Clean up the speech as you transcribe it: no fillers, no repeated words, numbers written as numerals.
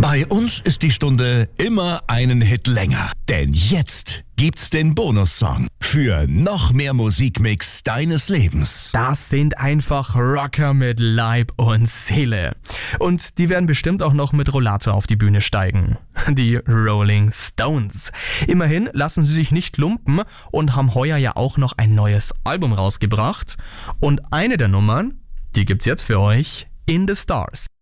Bei uns ist die Stunde immer einen Hit länger. Denn jetzt gibt's den Bonussong für noch mehr Musikmix deines Lebens. Das sind einfach Rocker mit Leib und Seele. Und die werden bestimmt auch noch mit Rollator auf die Bühne steigen. Die Rolling Stones. Immerhin lassen sie sich nicht lumpen und haben heuer ja auch noch ein neues Album rausgebracht. Und eine der Nummern, die gibt's jetzt für euch in the Stars.